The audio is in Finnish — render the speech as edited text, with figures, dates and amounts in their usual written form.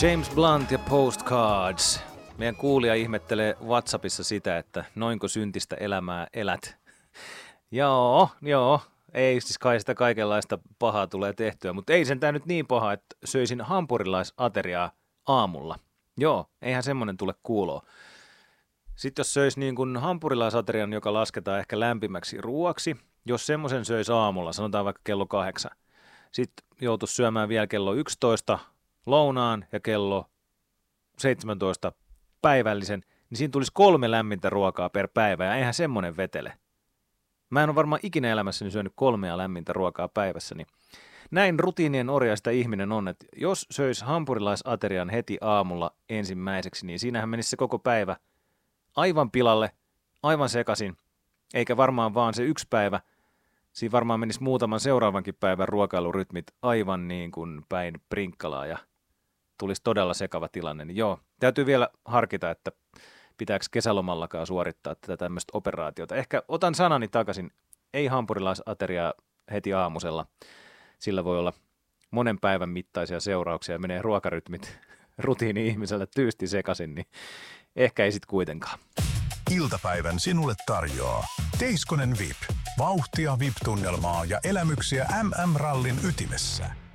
James Blunt ja Postcards. Meidän kuulija ihmettelee WhatsAppissa sitä, että noinko syntistä elämää elät. Joo. Ei siis kai sitä kaikenlaista pahaa tulee tehtyä, mutta ei sentään nyt niin paha, että söisin hampurilaisateriaa aamulla. Joo, eihän semmoinen tule kuuloon. Sitten jos söisi niin kuin hampurilaisaterian, joka lasketaan ehkä lämpimäksi ruuaksi, jos semmoisen söisi aamulla, sanotaan vaikka kello 8, sitten joutuisi syömään vielä kello 11 lounaan ja kello 17 päivällisen, niin siinä tulisi 3 lämmintä ruokaa per päivä, ja eihän semmoinen vetele. Mä en ole varmaan ikinä elämässäni syönyt 3 lämmintä ruokaa päivässä, niin näin rutiinien orjaista ihminen on, että jos söisi hampurilaisaterian heti aamulla ensimmäiseksi, niin siinähän menisi se koko päivä aivan pilalle, aivan sekaisin, eikä varmaan vaan se yksi päivä. Siinä varmaan menisi muutaman seuraavankin päivän ruokailurytmit aivan niin kuin päin prinkkalaa ja tulisi todella sekava tilanne. Niin joo, täytyy vielä harkita, että pitääkö kesälomallakaan suorittaa tätä tämmöistä operaatiota. Ehkä otan sanani takaisin, ei hampurilaisateriaa heti aamusella. Sillä voi olla monen päivän mittaisia seurauksia ja menee ruokarytmit rutiini-ihmisellä tyysti sekaisin, niin ehkä ei sitten kuitenkaan. Iltapäivän sinulle tarjoaa Teiskonen VIP. Vauhtia, VIP-tunnelmaa ja elämyksiä MM-rallin ytimessä.